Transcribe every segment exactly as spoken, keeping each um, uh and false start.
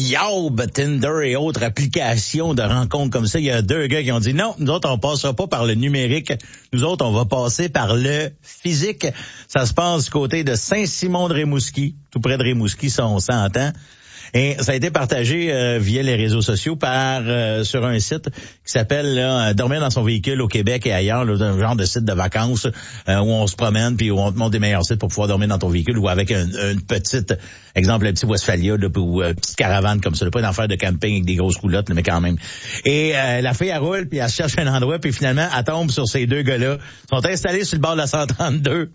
Yob, Tinder et autres applications de rencontres comme ça, il y a deux gars qui ont dit non, nous autres, on passera pas par le numérique. Nous autres, on va passer par le physique. Ça se passe du côté de Saint-Simon-de-Rimouski, tout près de Rimouski, ça on s'entend. Et ça a été partagé euh, via les réseaux sociaux par euh, sur un site qui s'appelle là, Dormir dans son véhicule au Québec et ailleurs, là, un genre de site de vacances euh, où on se promène puis où on te montre des meilleurs sites pour pouvoir dormir dans ton véhicule ou avec un, une petite, exemple, un petit Westphalia là, ou une petite caravane comme ça, là, pas une affaire de camping avec des grosses roulottes, là, mais quand même. Et euh, la fille, elle roule puis elle cherche un endroit puis finalement, elle tombe sur ces deux gars-là. Ils sont installés sur le bord de la cent trente-deux.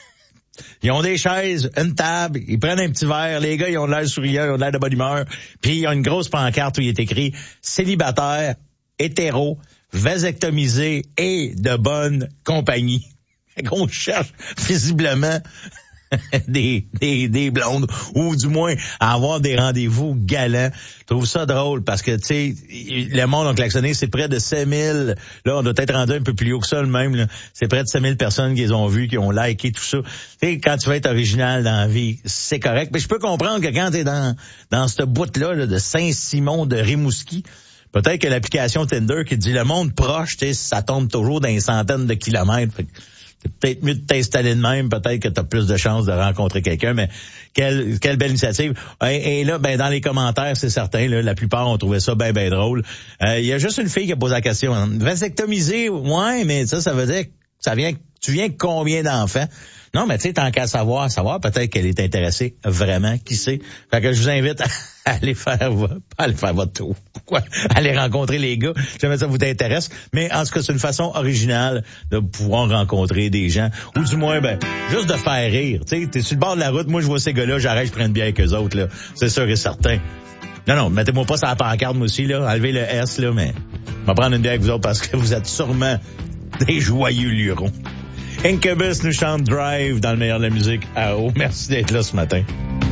Ils ont des chaises, une table, ils prennent un petit verre, les gars, ils ont l'air souriants, ils ont l'air de bonne humeur, puis il y a une grosse pancarte où il est écrit « Célibataire, hétéro, vasectomisé et de bonne compagnie ». On cherche visiblement des, des, des blondes, ou du moins à avoir des rendez-vous galants. Je trouve ça drôle parce que, tu sais, le monde a klaxonné, c'est près de cinq mille. Là, on doit être rendu un peu plus haut que ça, le même, là. C'est près de cinq mille personnes qui les ont vus, qui ont liké, tout ça. Tu sais, quand tu vas être original dans la vie, c'est correct. Mais je peux comprendre que quand t'es dans, dans ce bout-là, là, de Saint-Simon de Rimouski, peut-être que l'application Tinder qui dit le monde proche, tu sais, ça tombe toujours dans une centaine de kilomètres. Fait que c'est peut-être mieux de t'installer de même, peut-être que tu as plus de chances de rencontrer quelqu'un, mais quelle quelle belle initiative. Et, et là, ben dans les commentaires, c'est certain, là, la plupart ont trouvé ça bien, bien drôle. Il euh, y a juste une fille qui a posé la question. Hein. Vasectomisé, ouais, mais ça, ça veut dire que ça vient, tu viens combien d'enfants? Non, mais tu sais, tant qu'à savoir, savoir, peut-être qu'elle est intéressée vraiment, qui sait. Fait que je vous invite à aller faire, pas aller faire votre tour. Pourquoi? Aller rencontrer les gars. Jamais ça vous intéresse. Mais en tout cas, c'est une façon originale de pouvoir rencontrer des gens. Ou du moins, ben, juste de faire rire. Tu sais, t'es sur le bord de la route, moi je vois ces gars-là, j'arrête, je prends une bière avec eux autres, là. C'est sûr et certain. Non, non, mettez-moi pas sur la pancarte, moi aussi, là. Enlevez le S, là, mais je vais prendre une bière avec vous autres parce que vous êtes sûrement des joyeux lurons. Incubus nous chante Drive dans le meilleur de la musique. Ah oh, merci d'être là ce matin.